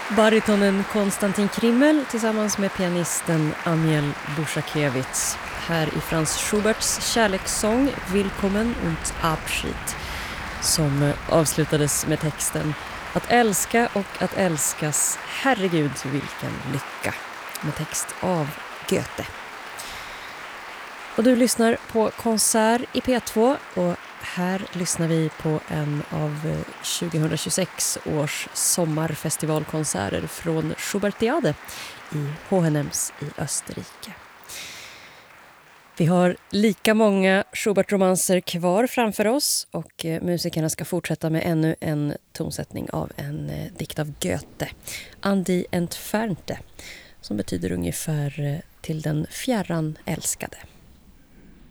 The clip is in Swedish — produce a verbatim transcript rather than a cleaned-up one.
Baritonen Konstantin Krimmel tillsammans med pianisten Amiel Bushakevitz här i Franz Schuberts kärlekssång Willkommen und Abschied, som avslutades med texten att älska och att älskas, herregud vilken lycka, med text av Goethe. Och du lyssnar på Konsert i P två, och här lyssnar vi på en av tjugohundratjugosex års sommarfestivalkonserter från Schubertiade i Hohenems i Österrike. Vi har lika många Schubert-romanser kvar framför oss, och musikerna ska fortsätta med ännu en tonsättning av en dikt av Goethe, An die Entfernte, som betyder ungefär till den fjärran älskade.